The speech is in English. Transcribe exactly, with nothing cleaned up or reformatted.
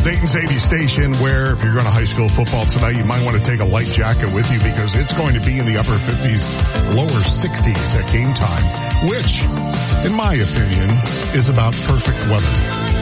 Dayton's eighty station, where if you're going to high school football tonight, you might want to take a light jacket with you because it's going to be in the upper fifties, lower sixties at game time, which, in my opinion, is about perfect weather.